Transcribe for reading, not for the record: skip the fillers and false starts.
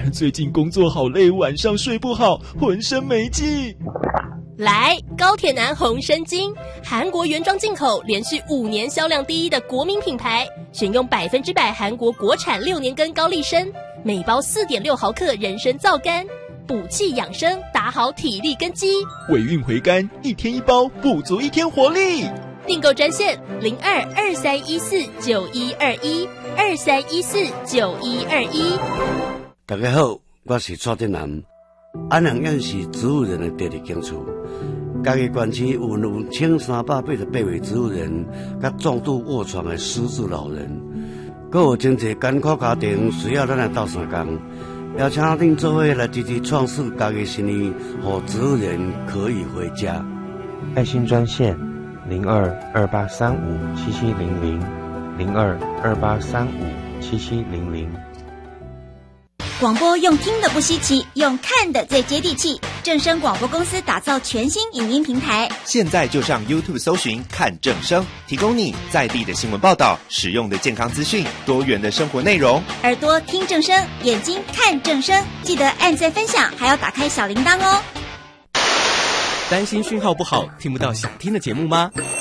最近工作好累，晚上睡不好，浑身没劲。 来，高铁男红参精，韩国原装进口，连续5年销量第一的国民品牌，选用100%韩国国产6年根高丽参，每包4.6毫克人参皂苷，补气养生，打好体力根基。 尾韵回甘，1天1包，补足1天活力。 订购专线02-2314-9121，2314-9121。 大家好，我是蔡振南。安阳县是植物人的第二间厝，嘉义县区有1388位植物人，甲重度卧床的失智老人，还有真侪艰苦家庭需要咱来斗相共，邀请恁做伙来支持创世嘉义新义，让植物人可以回家。 爱心专线02-2835-7700，02-2835-7700。 广播用听的不稀奇，用看的最接地气。正声广播公司打造全新影音平台， 现在就上 YouTube 搜寻看正声，提供你在地的新闻报道、实用的健康资讯、多元的生活内容。 耳朵听正声，眼睛看正声，记得按赞分享，还要打开小铃铛哦。 担心讯号不好，听不到想听的节目吗？